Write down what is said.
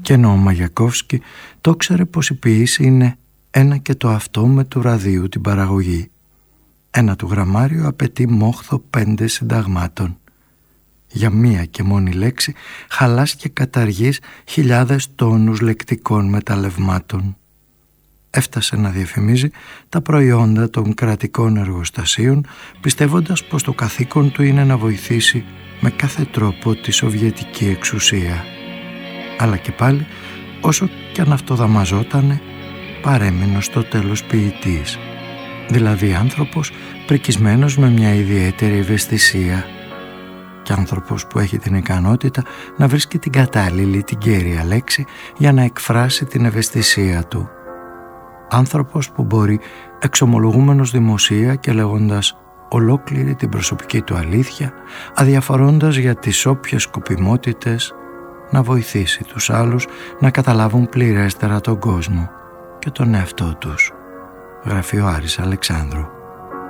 Και ενώ ο Μαγιακόφσκι το ξέρε πως η ποίηση είναι ένα και το αυτό με του ραδίου την παραγωγή. Ένα του γραμμάριο απαιτεί μόχθο 5 συνταγμάτων. Για μία και μόνη λέξη χαλάς και καταργείς χιλιάδες τόνους λεκτικών μεταλλευμάτων. Έφτασε να διαφημίζει τα προϊόντα των κρατικών εργοστασίων, πιστεύοντας πως το καθήκον του είναι να βοηθήσει με κάθε τρόπο τη σοβιετική εξουσία. Αλλά και πάλι, όσο κι αν αυτοδαμαζότανε, παρέμεινε στο τέλος ποιητής. Δηλαδή άνθρωπος πρικισμένος με μια ιδιαίτερη ευαισθησία και άνθρωπος που έχει την ικανότητα να βρίσκει την κατάλληλη, την κέρια λέξη για να εκφράσει την ευαισθησία του. Άνθρωπος που μπορεί, εξομολογούμενος δημοσία και λέγοντας ολόκληρη την προσωπική του αλήθεια, αδιαφορώντας για τις όποιες σκοπιμότητες, να βοηθήσει τους άλλους να καταλάβουν πληρέστερα τον κόσμο και τον εαυτό τους. Γραφεί ο Άρης Αλεξάνδρου.